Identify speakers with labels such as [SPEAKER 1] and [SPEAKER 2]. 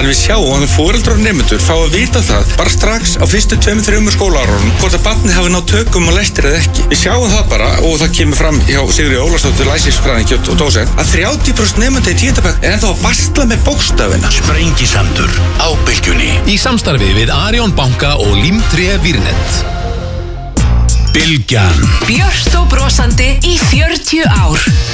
[SPEAKER 1] Þannig við sjáum að foreldrar og nemendur fá að vita það bara strax á fyrstu 2-3 skólaárunum hvort að barnið hafi náð tökum og lestir eða ekki. Við sjáum það bara, og það kemur fram hjá Sigríði Ólafsdóttur læsingsfræðingi og dósent, að 30% nemenda í 10. bekk ennþá að basla með bókstafina.
[SPEAKER 2] Sprengisandur á Bylgjunni. Í samstarfi við Arion banka og Límtré Vírnet. Bylgjan.
[SPEAKER 3] Björt og brosandi í 40 ár.